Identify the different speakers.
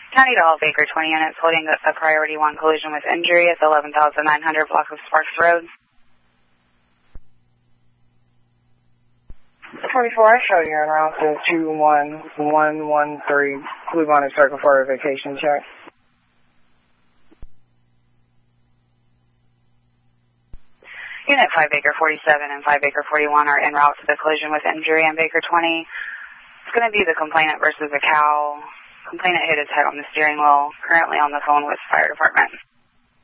Speaker 1: County to all Baker 20 units holding a priority 1 collision with injury at the 11,900 block of Sparks Road.
Speaker 2: 24, I show you en route to 21113 Blue Bonnet Circle for a vacation check.
Speaker 1: Unit 5 Baker 47 and 5 Baker 41 are en route to the collision with injury on Baker 20. It's going to be the complainant versus a cow. Complainant hit his head on the steering wheel, currently on the phone with fire department.